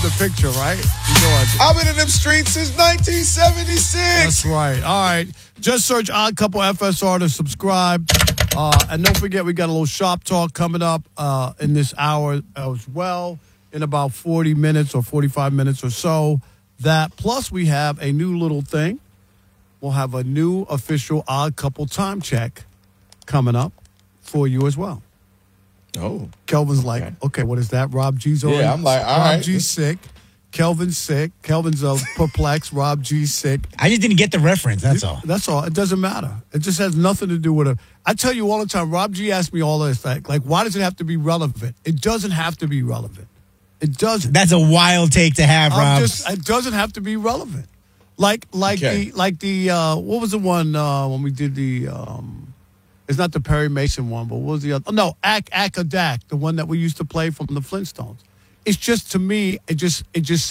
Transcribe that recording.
the picture, right? You know I've been in them streets since 1976. That's right. All right. Just search Odd Couple FSR to subscribe. And don't forget, we got a little shop talk coming up in this hour as well, in about 40 minutes or 45 minutes or so. That plus we have a new little thing. We'll have a new official Odd Couple time check coming up for you as well. Oh. Kelvin's like, okay, what is that? Rob G's on. Yeah, I'm like, all Rob right. G's sick. Kelvin's sick. Kelvin's perplexed. Rob G's sick. I just didn't get the reference, that's all. That's all. It doesn't matter. It just has nothing to do with it. I tell you all the time, Rob G asks me all this, like, why does it have to be relevant? It doesn't have to be relevant. It doesn't. That's a wild take to have, Rob. It doesn't have to be relevant. Like Okay. what was the one when we did the it's not the Perry Mason one, but what was the other? Oh, no, Akadak, the one that we used to play from the Flintstones. It's just, to me, it just